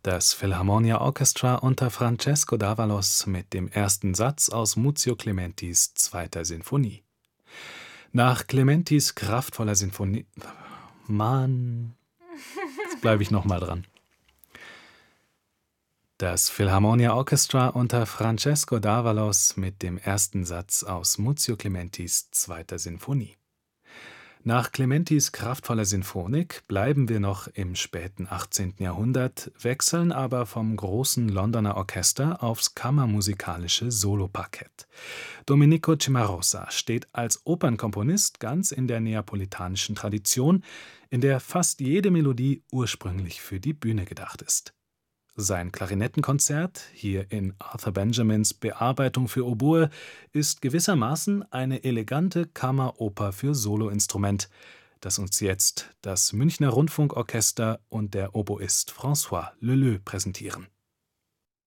Das Philharmonia Orchestra unter Francesco d'Avalos mit dem ersten Satz aus Muzio Clementis zweiter Sinfonie. Nach Clementis kraftvoller Sinfonie. Mann, jetzt bleibe ich nochmal dran. Das Philharmonia Orchestra unter Francesco d'Avalos mit dem ersten Satz aus Muzio Clementis zweiter Sinfonie. Nach Clementis kraftvoller Sinfonik bleiben wir noch im späten 18. Jahrhundert, wechseln aber vom großen Londoner Orchester aufs kammermusikalische Soloparkett. Domenico Cimarosa steht als Opernkomponist ganz in der neapolitanischen Tradition, in der fast jede Melodie ursprünglich für die Bühne gedacht ist. Sein Klarinettenkonzert, hier in Arthur Benjamins Bearbeitung für Oboe, ist gewissermaßen eine elegante Kammeroper für Soloinstrument, das uns jetzt das Münchner Rundfunkorchester und der Oboist François Leleux präsentieren.